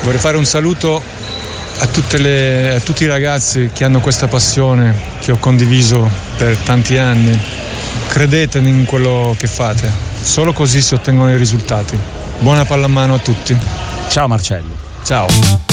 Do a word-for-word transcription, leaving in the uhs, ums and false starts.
Vorrei fare un saluto a, tutte le, a tutti i ragazzi che hanno questa passione che ho condiviso per tanti anni. Credete in quello che fate, solo così si ottengono i risultati. Buona pallamano a tutti. Ciao Marcello. Ciao.